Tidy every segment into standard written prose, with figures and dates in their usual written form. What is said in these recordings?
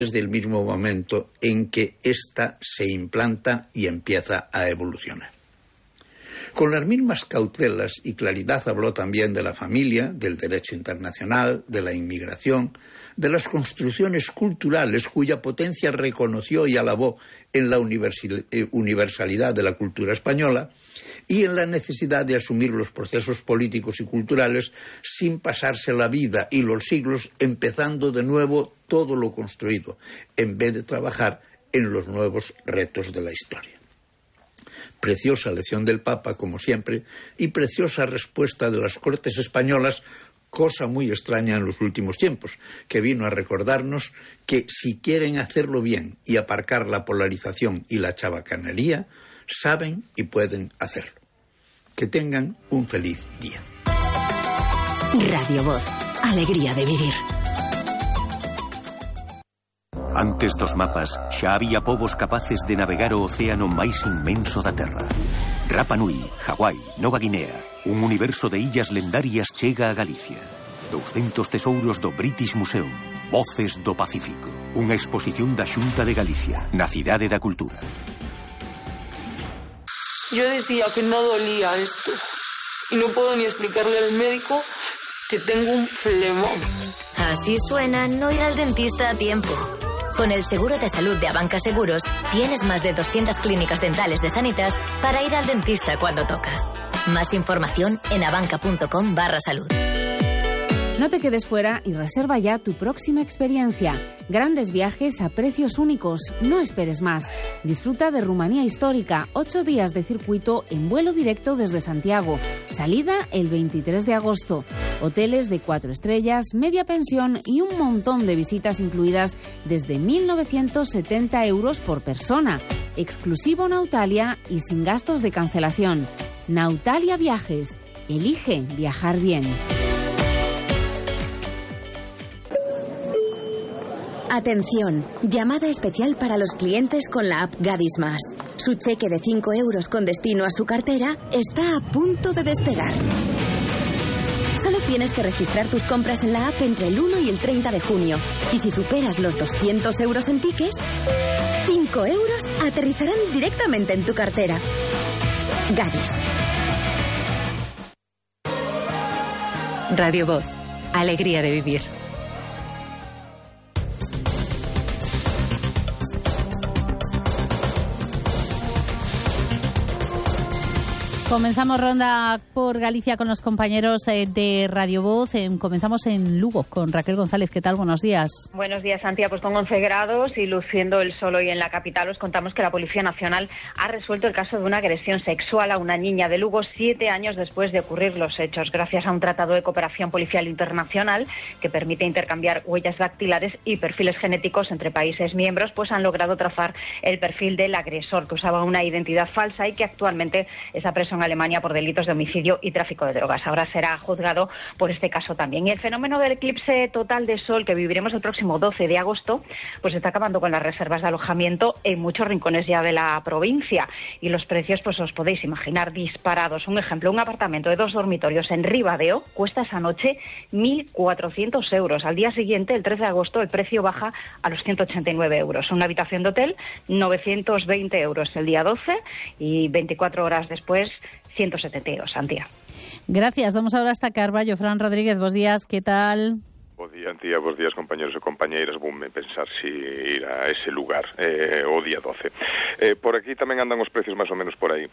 desde el mismo momento en que ésta se implanta y empieza a evolucionar. Con las mismas cautelas y claridad habló también de la familia, del derecho internacional, de la inmigración, de las construcciones culturales cuya potencia reconoció y alabó en la universalidad de la cultura española y en la necesidad de asumir los procesos políticos y culturales sin pasarse la vida y los siglos empezando de nuevo todo lo construido, en vez de trabajar en los nuevos retos de la historia. Preciosa lección del Papa, como siempre, y preciosa respuesta de las Cortes españolas, cosa muy extraña en los últimos tiempos, que vino a recordarnos que si quieren hacerlo bien y aparcar la polarización y la chabacanería, saben y pueden hacerlo. Que tengan un feliz día. Radio Voz, alegría de vivir. Antes dos mapas, xa había povos capaces de navegar o océano máis inmenso da Terra. Rapa Nui, Hawái, Nova Guinea, un universo de illas lendarias chega a Galicia. 200 tesouros do British Museum, Voces do Pacífico. Unha exposición da Xunta de Galicia, na Cidade da Cultura. Yo decía que no dolía esto y no puedo ni explicarle al médico que tengo un flemón. Así suena no ir al dentista a tiempo. Con el seguro de salud de Abanca Seguros, tienes más de 200 clínicas dentales de Sanitas para ir al dentista cuando toca. Más información en abanca.com/salud. No te quedes fuera y reserva ya tu próxima experiencia. Grandes viajes a precios únicos. No esperes más. Disfruta de Rumanía Histórica. 8 días de circuito en vuelo directo desde Santiago. Salida el 23 de agosto. Hoteles de 4 estrellas, media pensión y un montón de visitas incluidas desde 1.970 euros por persona. Exclusivo Nautalia y sin gastos de cancelación. Nautalia Viajes. Elige viajar bien. Atención, llamada especial para los clientes con la app Gadis Más. Su cheque de 5 euros con destino a su cartera está a punto de despegar. Solo tienes que registrar tus compras en la app entre el 1 y el 30 de junio. Y si superas los 200 euros en tickets, 5 euros aterrizarán directamente en tu cartera. Gadis. Radio Voz, alegría de vivir. Comenzamos ronda por Galicia con los compañeros de Radio Voz. Comenzamos en Lugo con Raquel González. ¿Qué tal? Buenos días. Buenos días, Santiago. Pues con 11 grados y luciendo el sol hoy en la capital, os contamos que la Policía Nacional ha resuelto el caso de una agresión sexual a una niña de Lugo 7 años después de ocurrir los hechos, gracias a un tratado de cooperación policial internacional que permite intercambiar huellas dactilares y perfiles genéticos entre países miembros, pues han logrado trazar el perfil del agresor, que usaba una identidad falsa y que actualmente está preso en Alemania por delitos de homicidio y tráfico de drogas. Ahora será juzgado por este caso también. Y el fenómeno del eclipse total de sol que viviremos el próximo 12 de agosto, pues está acabando con las reservas de alojamiento en muchos rincones ya de la provincia. Y los precios, pues os podéis imaginar, disparados. Un ejemplo, un apartamento de 2 dormitorios en Ribadeo cuesta esa noche 1.400 euros. Al día siguiente, el 13 de agosto, el precio baja a los 189 euros. Una habitación de hotel, 920 euros el día 12 y 24 horas después, 172, Santiago. Gracias. Vamos ahora hasta Carballo. Fran Rodríguez, buenos días. ¿Qué tal? Bo día, Antía, bos días, compañeros e compañeiras. Voume pensar si ir a ese lugar o día 12. Por aquí tamén andan os precios máis ou menos por aí.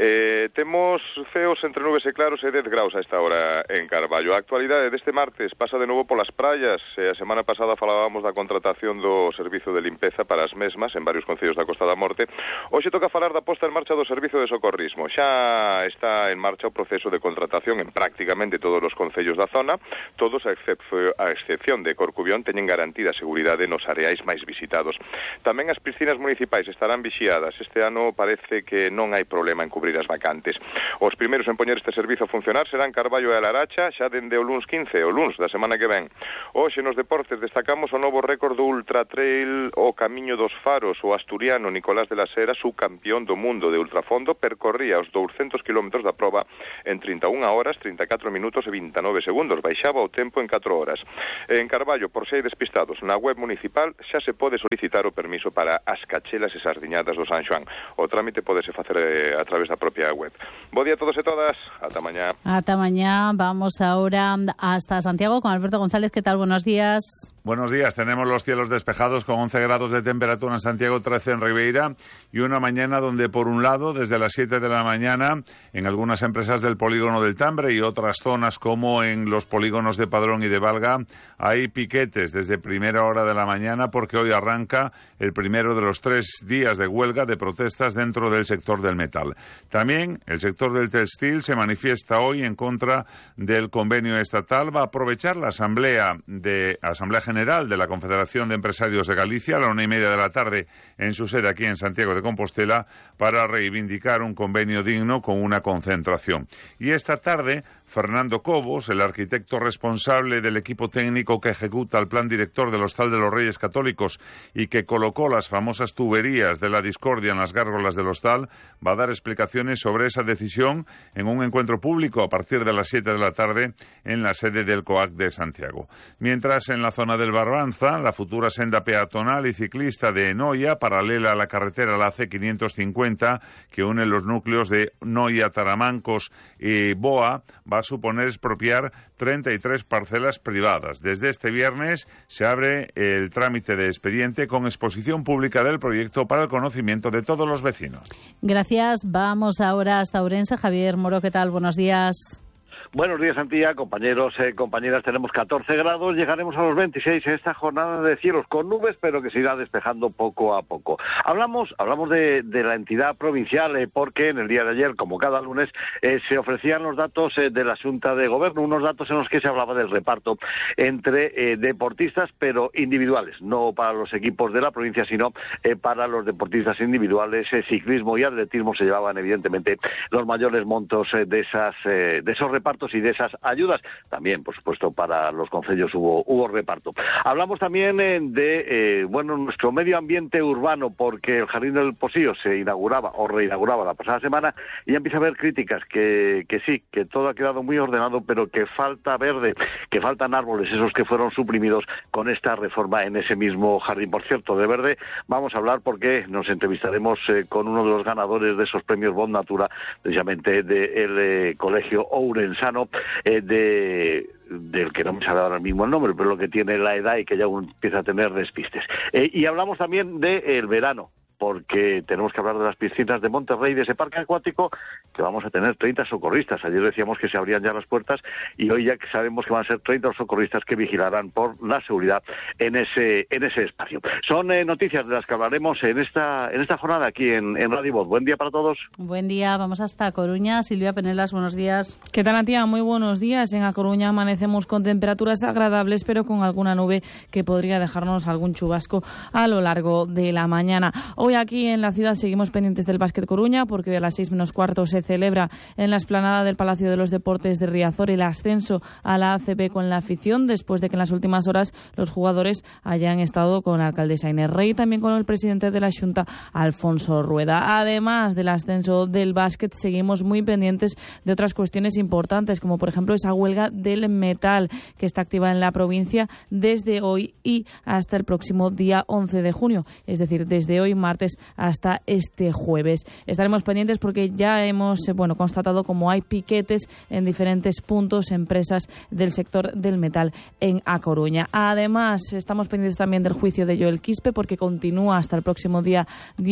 Temos ceos entre nubes e claros e 10 graus a esta hora en Carballo. A actualidade deste martes pasa de novo polas praias. A semana pasada falábamos da contratación do servizo de limpeza para as mesmas en varios concellos da Costa da Morte. Hoxe toca falar da posta en marcha do servizo de socorrismo. Xa está en marcha o proceso de contratación en prácticamente todos os concellos da zona, todos a excepción de Corcubión teñen garantida a seguridade nos areais máis visitados. Tamén as piscinas municipais estarán vixiadas. Este ano parece que non hai problema en cubrir as vacantes. Os primeiros en poñer este servizo a funcionar serán Carballo e a Laracha xa dende o luns 15, o luns da semana que ven. Hoxe nos deportes destacamos o novo récord do Ultra Trail o Camiño dos Faros. O asturiano Nicolás de la Sera, subcampeón do mundo de ultrafondo, percorría os 200 km da proba en 31 horas, 34 minutos e 29 segundos. Baixaba o tempo en 4 horas. En Carballo, por se hai despistados, na web municipal xa se pode solicitar o permiso para as cachelas e sardiñadas do San Xoán. O trámite pódese facer a través da propia web. Bo día a todos e todas, ata mañá. Ata mañá, vamos ahora hasta Santiago con Alberto González. ¿Qué tal? Buenos días. Buenos días, tenemos los cielos despejados con 11 grados de temperatura en Santiago, 13 en Ribeira y una mañana donde por un lado desde las 7 de la mañana en algunas empresas del polígono del Tambre y otras zonas como en los polígonos de Padrón y de Valga hay piquetes desde primera hora de la mañana porque hoy arranca el primero de los 3 días de huelga de protestas dentro del sector del metal. También el sector del textil se manifiesta hoy en contra del convenio estatal, va a aprovechar la Asamblea General de la Confederación de Empresarios de Galicia a la 1:30 de la tarde en su sede aquí en Santiago de Compostela para reivindicar un convenio digno con una concentración. Y esta tarde Fernando Cobos, el arquitecto responsable del equipo técnico que ejecuta el plan director del Hostal de los Reyes Católicos y que colocó las famosas tuberías de la discordia en las gárgolas del hostal, va a dar explicaciones sobre esa decisión en un encuentro público a partir de las 7 de la tarde en la sede del COAC de Santiago. Mientras en la zona del Barbanza, la futura senda peatonal y ciclista de Noia, paralela a la carretera la C550, que une los núcleos de Noia, Taramancos y Boa, va a suponer expropiar 33 parcelas privadas. Desde este viernes se abre el trámite de expediente con exposición pública del proyecto para el conocimiento de todos los vecinos. Gracias. Vamos ahora hasta Ourense. Javier Moro, ¿qué tal? Buenos días. Buenos días, Antía, compañeros, compañeras. Tenemos 14 grados, llegaremos a los 26 en esta jornada de cielos con nubes, pero que se irá despejando poco a poco. Hablamos de la entidad provincial, porque en el día de ayer, como cada lunes, se ofrecían los datos de la Xunta de Gobierno, unos datos en los que se hablaba del reparto entre deportistas, pero individuales, no para los equipos de la provincia, sino para los deportistas individuales. Ciclismo y atletismo se llevaban, evidentemente, los mayores montos de esos repartos y de esas ayudas. También, por supuesto, para los concellos hubo reparto. Hablamos también de nuestro medio ambiente urbano, porque el Jardín del Posío se inauguraba o reinauguraba la pasada semana y ya empieza a haber críticas que sí, que todo ha quedado muy ordenado, pero que falta verde, que faltan árboles, esos que fueron suprimidos con esta reforma en ese mismo jardín. Por cierto, de verde vamos a hablar porque nos entrevistaremos con uno de los ganadores de esos premios Bon Natura, precisamente del Colegio Ourensano, del que no me sale ahora mismo el nombre, pero lo que tiene la edad y que ya empieza a tener despistes. Y hablamos también del verano, porque tenemos que hablar de las piscinas de Monterrey, de ese parque acuático, que vamos a tener 30 socorristas. Ayer decíamos que se abrían ya las puertas y hoy ya sabemos que van a ser 30 socorristas que vigilarán por la seguridad en ese espacio. Son noticias de las que hablaremos en esta jornada aquí en Radio Voz. Buen día para todos. Buen día, vamos hasta Coruña. Silvia Penelas, buenos días. ¿Qué tal, Antía? Muy buenos días. En A Coruña amanecemos con temperaturas agradables, pero con alguna nube que podría dejarnos algún chubasco a lo largo de la mañana. Hoy aquí en la ciudad seguimos pendientes del Básquet Coruña, porque a las 6:15 se celebra en la explanada del Palacio de los Deportes de Riazor el ascenso a la ACB con la afición, después de que en las últimas horas los jugadores hayan estado con la alcaldesa Inés Rey y también con el presidente de la Xunta, Alfonso Rueda. Además del ascenso del básquet, seguimos muy pendientes de otras cuestiones importantes, como por ejemplo esa huelga del metal que está activa en la provincia desde hoy y hasta el próximo día 11 de junio, es decir, desde hoy martes hasta este jueves. Estaremos pendientes porque ya hemos constatado cómo hay piquetes en diferentes puntos, empresas del sector del metal en A Coruña. Además, estamos pendientes también del juicio de Joel Quispe, porque continúa hasta el próximo día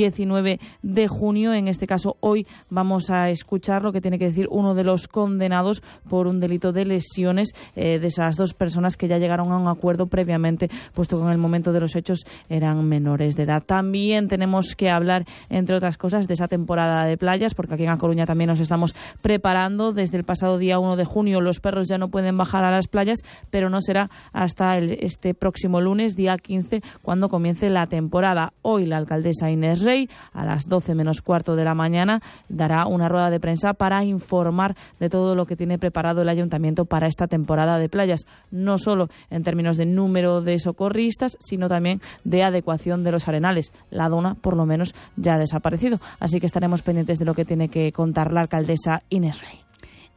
19 de junio. En este caso, hoy vamos a escuchar lo que tiene que decir uno de los condenados por un delito de lesiones de esas dos personas que ya llegaron a un acuerdo previamente, puesto que en el momento de los hechos eran menores de edad. También tenemos que hablar, entre otras cosas, de esa temporada de playas, porque aquí en A Coruña también nos estamos preparando. Desde el pasado día 1 de junio los perros ya no pueden bajar a las playas, pero no será hasta este próximo lunes, día 15, cuando comience la temporada. Hoy la alcaldesa Inés Rey, a las 12 menos cuarto de la mañana, dará una rueda de prensa para informar de todo lo que tiene preparado el ayuntamiento para esta temporada de playas, no solo en términos de número de socorristas, sino también de adecuación de los arenales. La dona, por lo menos, ya ha desaparecido. Así que estaremos pendientes de lo que tiene que contar la alcaldesa Inés Rey.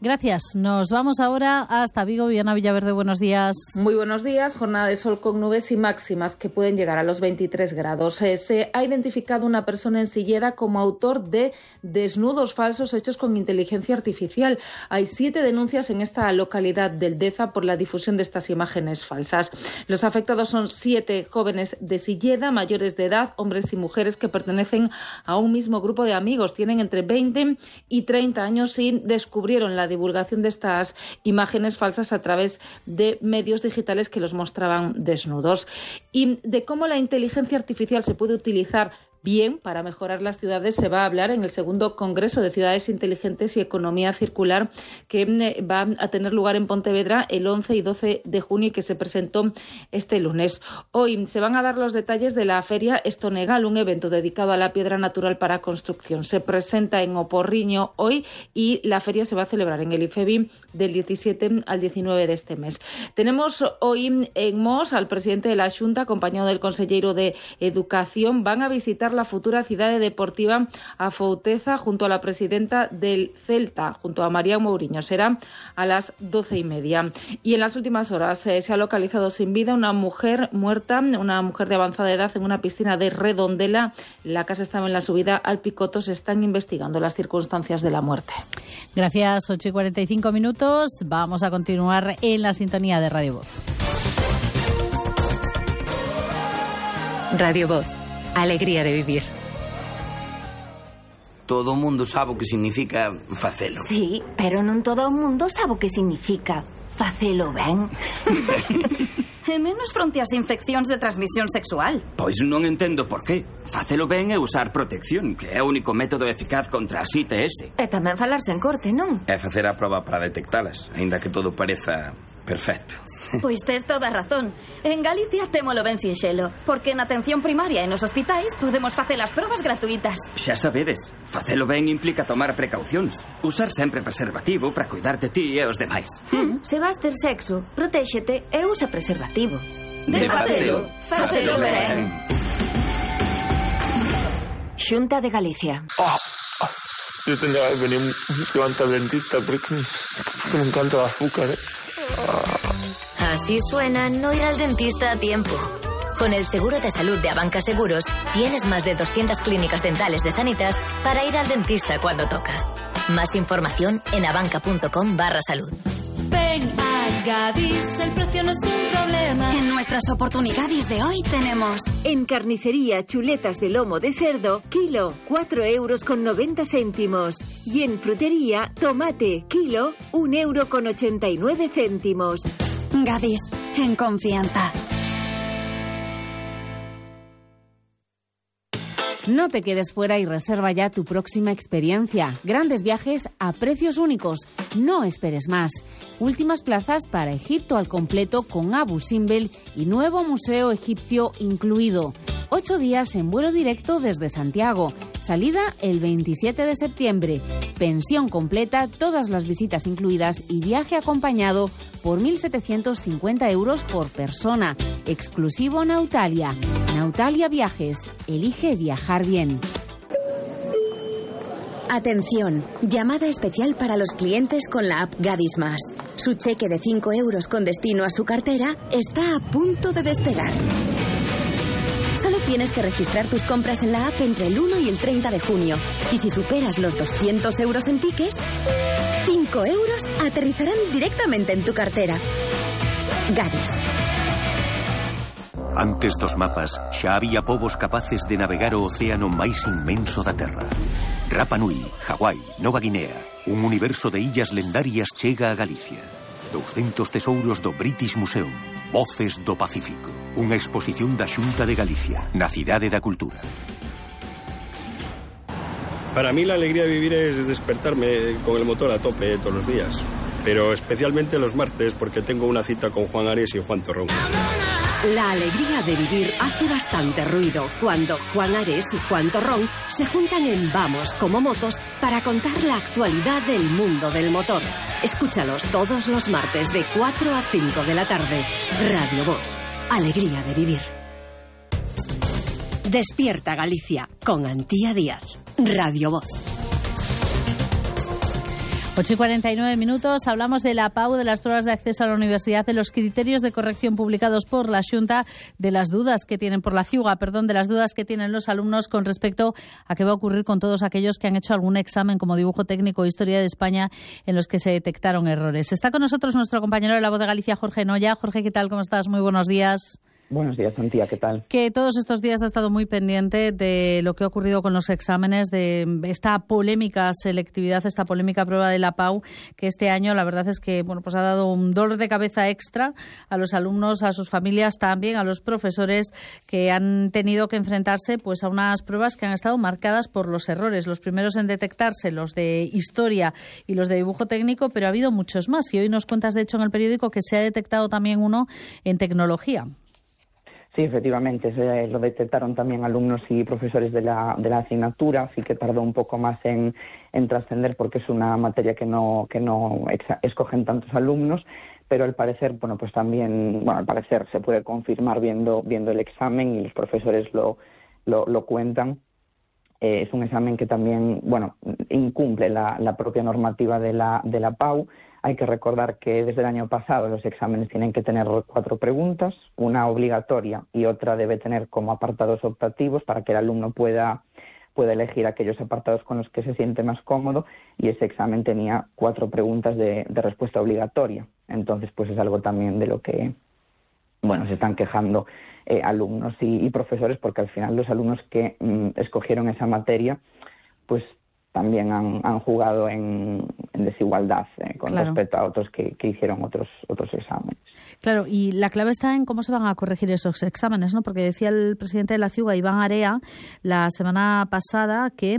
Gracias. Nos vamos ahora hasta Vigo. Viana Villaverde, buenos días. Muy buenos días. Jornada de sol con nubes y máximas que pueden llegar a los 23 grados. Se ha identificado una persona en Silleda como autor de desnudos falsos hechos con inteligencia artificial. Hay 7 denuncias en esta localidad del Deza por la difusión de estas imágenes falsas. Los afectados son 7 jóvenes de Silleda, mayores de edad, hombres y mujeres que pertenecen a un mismo grupo de amigos. Tienen entre 20 y 30 años y descubrieron la divulgación de estas imágenes falsas a través de medios digitales que los mostraban desnudos. Y de cómo la inteligencia artificial se puede utilizar bien para mejorar las ciudades se va a hablar en el segundo Congreso de Ciudades Inteligentes y Economía Circular que va a tener lugar en Pontevedra el 11 y 12 de junio y que se presentó este lunes. Hoy se van a dar los detalles de la Feria Estonegal, un evento dedicado a la piedra natural para construcción. Se presenta en Oporriño hoy y la feria se va a celebrar en el IFEBI del 17 al 19 de este mes. Tenemos hoy en Mos al presidente de la Xunta, acompañado del consellero de Educación. Van a visitar la futura ciudad deportiva Afouteza junto a la presidenta del Celta, junto a María Mourinho. Será a las 12:30. Y en las últimas horas se ha localizado sin vida una mujer muerta, una mujer de avanzada edad en una piscina de Redondela. La casa estaba en la subida al Picoto. Se están investigando las circunstancias de la muerte. Gracias, 8:45. Vamos a continuar en la sintonía de Radio Voz. Radio Voz. Alegría de vivir. Todo o mundo sabe o que significa facelo. Sí, pero non todo o mundo sabe o que significa facelo ben. E menos fronte ás infeccións de transmisión sexual. Pois non entendo por qué. Facelo ben é usar protección, que é o único método eficaz contra as ITS. E tamén falarse en corte, non? É facer a proba para detectalas, aínda que todo pareza perfecto. Pois tes toda a razón. En Galicia témolo ben sinxelo, porque na atención primaria e nos hospitais podemos facer as probas gratuitas. Xa sabedes, facelo ben implica tomar precaucións. Usar sempre preservativo para cuidar de ti e os demais. Se vas ter sexo, protéxete e usa preservativo. De facelo, facelo ben. Xunta de Galicia. Yo tenía que venir un al dentista porque me encanta el azúcar, Así suena no ir al dentista a tiempo. Con el seguro de salud de Abanca Seguros, tienes más de 200 clínicas dentales de Sanitas para ir al dentista cuando toca. Más información en abanca.com/salud. Ven a Gadis, el precio no es un problema. En nuestras oportunidades de hoy tenemos en carnicería chuletas de lomo de cerdo, kilo, 4,90 €. Y en frutería, tomate, kilo, 1,89 €. Gadis, en confianza. No te quedes fuera y reserva ya tu próxima experiencia. Grandes viajes a precios únicos. No esperes más. Últimas plazas para Egipto al completo con Abu Simbel y nuevo museo egipcio incluido. 8 días en vuelo directo desde Santiago. Salida el 27 de septiembre. Pensión completa, todas las visitas incluidas y viaje acompañado por 1.750 € por persona. Exclusivo Nautalia. Nautalia Viajes. Elige viajar bien. Atención, llamada especial para los clientes con la app Gadis Más. Su cheque de 5 € con destino a su cartera está a punto de despegar. Solo tienes que registrar tus compras en la app entre el 1 y el 30 de junio. Y si superas los 200 € en tickets, 5 € aterrizarán directamente en tu cartera. Gadis. Antes dos mapas, xa había povos capaces de navegar o océano máis inmenso da Terra. Rapa Nui, Hawái, Nova Guinea, un universo de illas lendarias chega a Galicia. 200 tesouros do British Museum, Voces do Pacífico. Unha exposición da Xunta de Galicia, na Cidade da Cultura. Para mí la alegría de vivir es despertarme con el motor a tope todos los días. Pero especialmente los martes porque tengo una cita con Juan Ares y Juan Torrón. La alegría de vivir hace bastante ruido cuando Juan Ares y Juan Torrón se juntan en Vamos como Motos para contar la actualidad del mundo del motor. Escúchalos todos los martes de 4 a 5 de la tarde. Radio Voz. Alegría de vivir. Despierta Galicia con Antía Díaz. Radio Voz. 8:49, hablamos de la PAU, de las pruebas de acceso a la universidad, de los criterios de corrección publicados por la Xunta, de las dudas que tienen por la CIUGA, de las dudas que tienen los alumnos con respecto a qué va a ocurrir con todos aquellos que han hecho algún examen como dibujo técnico o historia de España en los que se detectaron errores. Está con nosotros nuestro compañero de La Voz de Galicia, Jorge Noya. Jorge, ¿qué tal? ¿Cómo estás? Muy buenos días. Buenos días, Antía, ¿qué tal? Que todos estos días ha estado muy pendiente de lo que ha ocurrido con los exámenes, de esta polémica selectividad, esta polémica prueba de la PAU, que este año la verdad es que pues ha dado un dolor de cabeza extra a los alumnos, a sus familias, también a los profesores que han tenido que enfrentarse pues a unas pruebas que han estado marcadas por los errores. Los primeros en detectarse, los de historia y los de dibujo técnico, pero ha habido muchos más. Y hoy nos cuentas, de hecho, en el periódico que se ha detectado también uno en tecnología. Sí, efectivamente, lo detectaron también alumnos y profesores de la asignatura, así que tardó un poco más en trascender porque es una materia que no escogen tantos alumnos, pero al parecer, pues también, al parecer se puede confirmar viendo el examen y los profesores lo cuentan. Es un examen que también, incumple la propia normativa de la PAU. Hay que recordar que desde el año pasado los exámenes tienen que tener 4 preguntas, una obligatoria y otra debe tener como apartados optativos para que el alumno pueda elegir aquellos apartados con los que se siente más cómodo, y ese examen tenía 4 preguntas de respuesta obligatoria. Entonces, pues es algo también de lo que se están quejando alumnos y profesores, porque al final los alumnos que escogieron esa materia pues también han jugado en desigualdad con respecto a otros que hicieron otros exámenes. Claro, y la clave está en cómo se van a corregir esos exámenes, ¿no? Porque decía el presidente de la CIUGA, Iván Area, la semana pasada que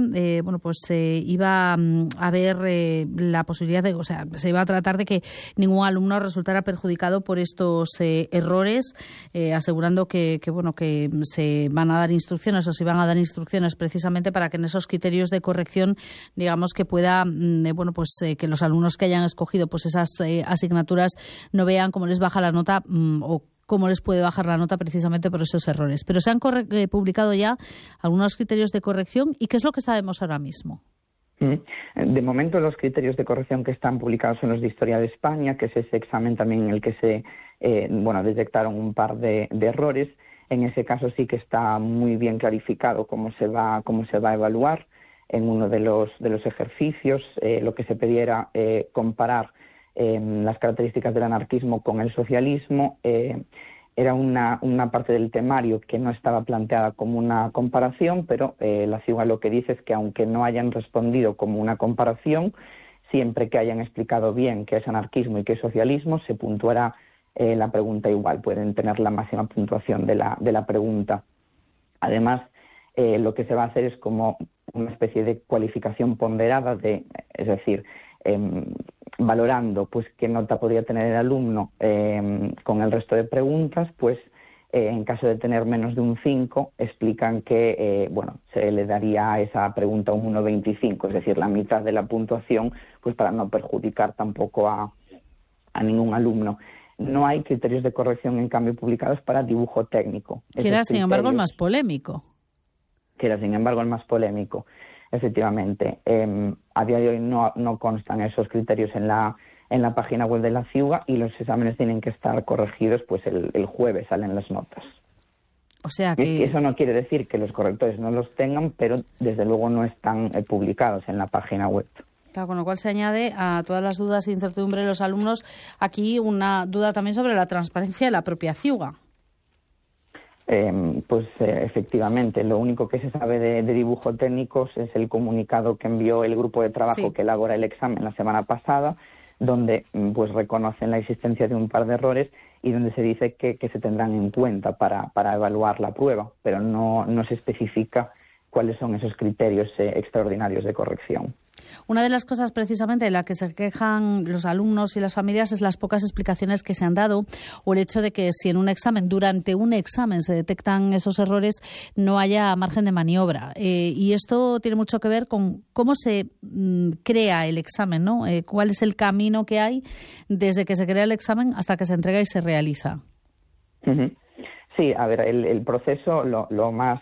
iba a haber la posibilidad de, se iba a tratar de que ningún alumno resultara perjudicado por estos errores, asegurando que se van a dar instrucciones, o se van a dar instrucciones precisamente para que en esos criterios de corrección, digamos, que pueda, que los alumnos que hayan escogido pues esas asignaturas no vean cómo les baja la nota o cómo les puede bajar la nota precisamente por esos errores. Pero se han publicado ya algunos criterios de corrección. ¿Y qué es lo que sabemos ahora mismo? De momento, los criterios de corrección que están publicados son los de Historia de España, que es ese examen también en el que se detectaron un par de errores. En ese caso sí que está muy bien clarificado cómo se va a evaluar. En uno de los ejercicios lo que se pedía era comparar las características del anarquismo con el socialismo. Era una parte del temario que no estaba planteada como una comparación, pero la CIUGA lo que dice es que aunque no hayan respondido como una comparación, siempre que hayan explicado bien qué es anarquismo y qué es socialismo, se puntuará la pregunta igual. Pueden tener la máxima puntuación de la pregunta. Además, lo que se va a hacer es como una especie de cualificación ponderada, es decir, valorando pues qué nota podría tener el alumno con el resto de preguntas, pues en caso de tener menos de un 5, explican que se le daría a esa pregunta un 1,25, es decir, la mitad de la puntuación, pues para no perjudicar tampoco a ningún alumno. No hay criterios de corrección, en cambio, publicados para dibujo técnico. Que era, sin embargo, el más polémico. Efectivamente. A día de hoy no constan esos criterios en la página web de la CIUGA, y los exámenes tienen que estar corregidos, pues el jueves salen las notas. O sea que eso no quiere decir que los correctores no los tengan, pero desde luego no están publicados en la página web. Claro, con lo cual se añade a todas las dudas e incertidumbre de los alumnos aquí una duda también sobre la transparencia de la propia CIUGA. Efectivamente, lo único que se sabe de dibujo técnicos es el comunicado que envió el grupo de trabajo que elabora el examen la semana pasada, donde pues reconocen la existencia de un par de errores y donde se dice que se tendrán en cuenta para evaluar la prueba, pero no se especifica cuáles son esos criterios extraordinarios de corrección. Una de las cosas precisamente de la que se quejan los alumnos y las familias es las pocas explicaciones que se han dado, o el hecho de que si en un examen, durante un examen, se detectan esos errores, no haya margen de maniobra. Y esto tiene mucho que ver con cómo se crea el examen, ¿no? Cuál es el camino que hay desde que se crea el examen hasta que se entrega y se realiza. Uh-huh. Sí, a ver, el proceso, lo más,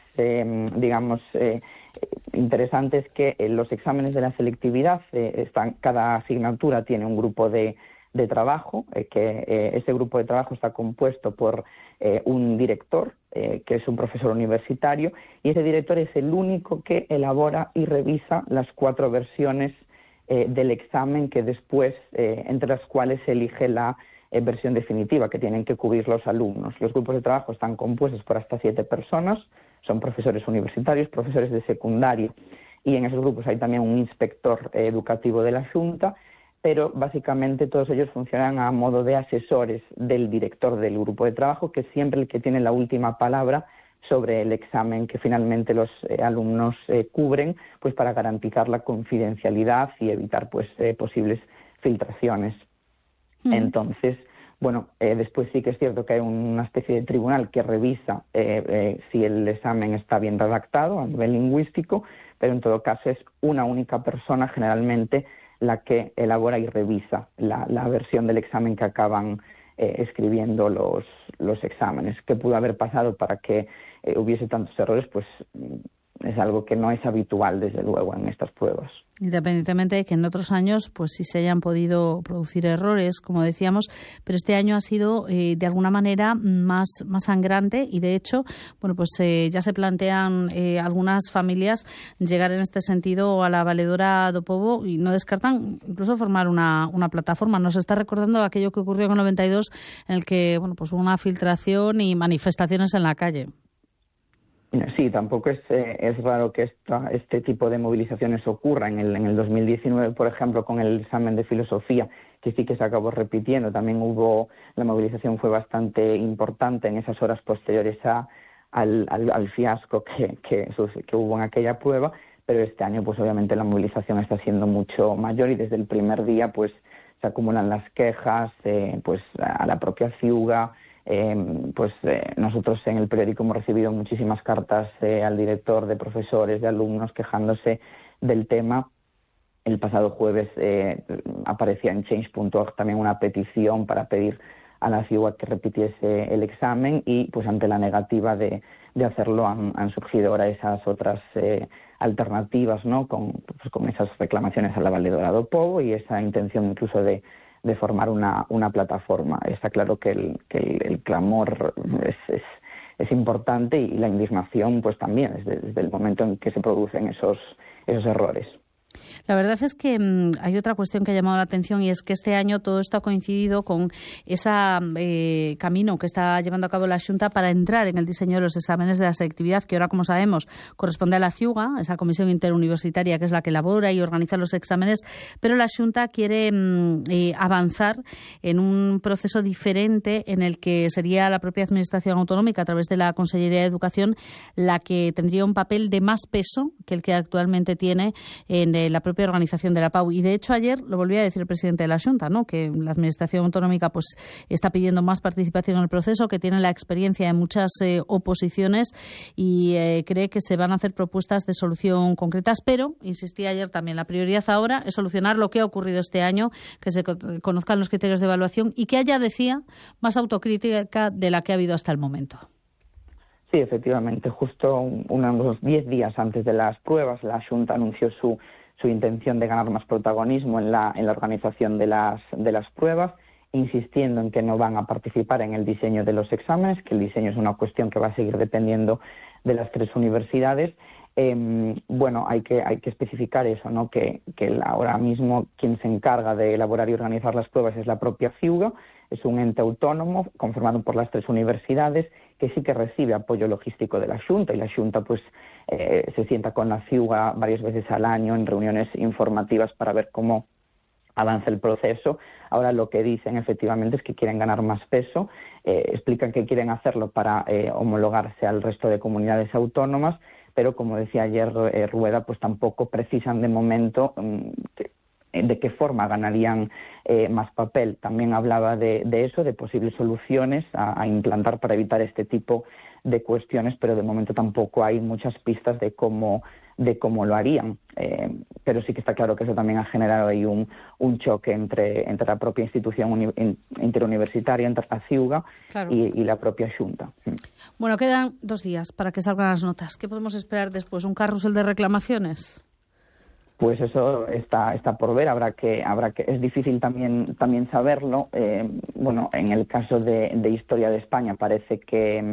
interesante es que los exámenes de la selectividad, cada asignatura tiene un grupo de trabajo, ese grupo de trabajo está compuesto por un director, que es un profesor universitario, y ese director es el único que elabora y revisa las 4 versiones del examen que después, entre las cuales se elige la versión definitiva que tienen que cubrir los alumnos. Los grupos de trabajo están compuestos por hasta 7 personas, son profesores universitarios, profesores de secundaria, y en esos grupos hay también un inspector educativo de la Xunta, pero básicamente todos ellos funcionan a modo de asesores del director del grupo de trabajo, que es siempre el que tiene la última palabra sobre el examen que finalmente los alumnos cubren, pues para garantizar la confidencialidad y evitar posibles filtraciones. Entonces, después sí que es cierto que hay una especie de tribunal que revisa si el examen está bien redactado a nivel lingüístico, pero en todo caso es una única persona generalmente la que elabora y revisa la versión del examen que acaban escribiendo los exámenes. ¿Qué pudo haber pasado para que hubiese tantos errores? Pues es algo que no es habitual, desde luego, en estas pruebas. Independientemente de que en otros años pues sí se hayan podido producir errores, como decíamos, pero este año ha sido de alguna manera más sangrante y de hecho, ya se plantean algunas familias llegar en este sentido a la valedora do Pobo y no descartan incluso formar una plataforma. Nos está recordando aquello que ocurrió con 92, en el que hubo una filtración y manifestaciones en la calle. Sí, tampoco es raro que este tipo de movilizaciones ocurra. En el 2019, por ejemplo, con el examen de filosofía, que sí que se acabó repitiendo, también la movilización fue bastante importante en esas horas posteriores al fiasco que hubo en aquella prueba, pero este año pues obviamente la movilización está siendo mucho mayor y desde el primer día pues se acumulan las quejas a la propia Ciuga. Nosotros en el periódico hemos recibido muchísimas cartas al director, de profesores, de alumnos quejándose del tema. El pasado jueves aparecía en change.org también una petición para pedir a la Ciuga que repitiese el examen y pues ante la negativa de hacerlo han surgido ahora esas otras alternativas, ¿no? Con esas reclamaciones a la valedora do Pobo y esa intención incluso de formar una plataforma. Está claro que el clamor es importante y la indignación pues también desde el momento en que se producen esos errores. La verdad es que hay otra cuestión que ha llamado la atención y es que este año todo esto ha coincidido con ese camino que está llevando a cabo la Xunta para entrar en el diseño de los exámenes de la selectividad, que ahora, como sabemos, corresponde a la Ciuga, esa comisión interuniversitaria que es la que elabora y organiza los exámenes, pero la Xunta quiere avanzar en un proceso diferente en el que sería la propia Administración Autonómica, a través de la Consellería de Educación, la que tendría un papel de más peso que el que actualmente tiene en la propia organización de la PAU. Y de hecho ayer lo volvía a decir el presidente de la Xunta, ¿no? Que la Administración Autonómica pues está pidiendo más participación en el proceso, que tiene la experiencia en muchas oposiciones y cree que se van a hacer propuestas de solución concretas, pero, insistía ayer también, la prioridad ahora es solucionar lo que ha ocurrido este año, que se conozcan los criterios de evaluación y que haya, decía, más autocrítica de la que ha habido hasta el momento. Sí, efectivamente, justo unos 10 días antes de las pruebas, la Xunta anunció su intención de ganar más protagonismo en la organización de las pruebas, insistiendo en que no van a participar en el diseño de los exámenes, que el diseño es una cuestión que va a seguir dependiendo de las 3 universidades. Hay que especificar eso, ¿no? Que ahora mismo quien se encarga de elaborar y organizar las pruebas es la propia Ciuga, es un ente autónomo conformado por las 3 universidades que sí que recibe apoyo logístico de la Xunta y la Xunta pues se sienta con la Ciuga varias veces al año en reuniones informativas para ver cómo avanza el proceso. Ahora lo que dicen efectivamente es que quieren ganar más peso, explican que quieren hacerlo para homologarse al resto de comunidades autónomas, pero como decía ayer Rueda, pues tampoco precisan de momento de qué forma ganarían más papel. También hablaba de eso, de posibles soluciones a implantar para evitar este tipo de cuestiones, pero de momento tampoco hay muchas pistas de cómo lo harían. Pero sí que está claro que eso también ha generado ahí un choque entre la propia institución interuniversitaria, entre la CIUGA, claro, y la propia Xunta. Bueno, quedan 2 días para que salgan las notas. ¿Qué podemos esperar después? ¿Un carrusel de reclamaciones? Pues eso está por ver. Habrá que es difícil también saberlo. Bueno, en el caso de Historia de España parece que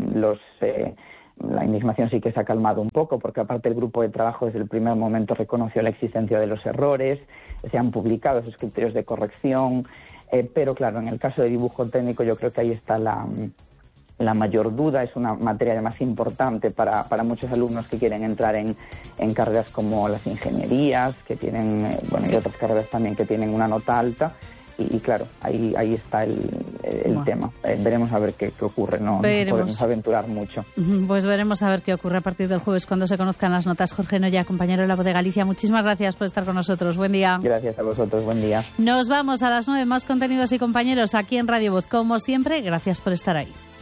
la indignación sí que se ha calmado un poco, porque aparte el grupo de trabajo desde el primer momento reconoció la existencia de los errores, se han publicado esos criterios de corrección, pero claro, en el caso de dibujo técnico yo creo que ahí está la mayor duda. Es una materia además importante para muchos alumnos que quieren entrar en carreras como las ingenierías, que tienen, y otras carreras también que tienen una nota alta. Y claro, ahí está el tema. Veremos a ver qué ocurre. No podemos aventurar mucho. Pues veremos a ver qué ocurre a partir del jueves cuando se conozcan las notas. Jorge Noya, compañero de La Voz de Galicia, muchísimas gracias por estar con nosotros. Buen día. Gracias a vosotros. Buen día. Nos vamos a las 9. Más contenidos y compañeros aquí en Radio Voz. Como siempre, gracias por estar ahí.